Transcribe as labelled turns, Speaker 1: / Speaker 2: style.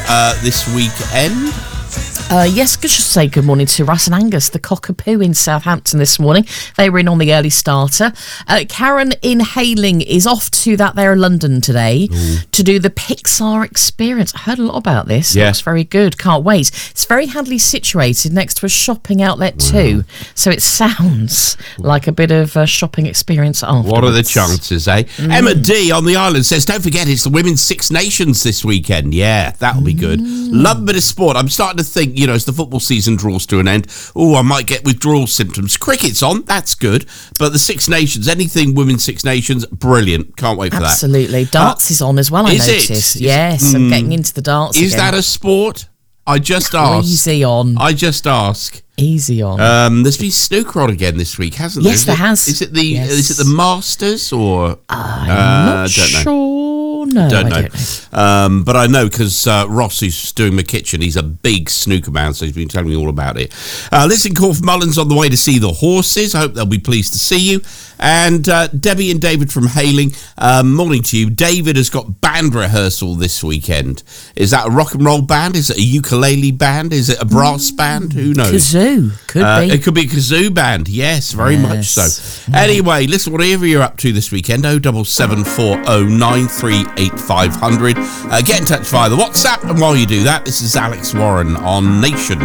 Speaker 1: this weekend?
Speaker 2: Yes, could just say good morning to Russ and Angus, the Cockapoo in Southampton this morning. They were in on the early starter. Karen in Hayling is off to that there in London today to do the Pixar experience. I heard a lot about this.
Speaker 1: Yeah.
Speaker 2: Looks very good. Can't wait. It's very handily situated next to a shopping outlet too. So it sounds like a bit of a shopping experience afterwards.
Speaker 1: What are the chances, eh? Emma D on the island says, don't forget, it's the Women's Six Nations this weekend. Yeah, that'll be good. Love a bit of sport. I'm starting to think, as the football season draws to an end, I might get withdrawal symptoms. Cricket's on, that's good. But the Six Nations, anything Women's Six Nations, brilliant. Can't wait for that.
Speaker 2: Absolutely. Darts is on as well, I noticed. Yes, I'm getting into the darts
Speaker 1: Is
Speaker 2: again.
Speaker 1: that a sport? I just ask.
Speaker 2: Easy on.
Speaker 1: I just ask.
Speaker 2: Easy on.
Speaker 1: There's been snooker on again this week, hasn't there?
Speaker 2: Yes, there has.
Speaker 1: Is it the
Speaker 2: Yes.
Speaker 1: Masters or?
Speaker 2: I'm not sure. No,
Speaker 1: Don't
Speaker 2: I
Speaker 1: know.
Speaker 2: don't know.
Speaker 1: But I know because Ross, who's doing my kitchen, he's a big snooker man, so he's been telling me all about it. Listen, Corf Mullins on the way to see the horses. I hope they'll be pleased to see you. And Debbie and David from Hayling, morning to you. David has got band rehearsal this weekend. Is that a rock and roll band? Is it a ukulele band? Is it a brass band? Who knows?
Speaker 2: Kazoo. Could be.
Speaker 1: It could be a kazoo band. Yes, very much so. Anyway, listen, whatever you're up to this weekend, 07740938500. Get in touch via the WhatsApp. And while you do that, this is Alex Warren on Nation.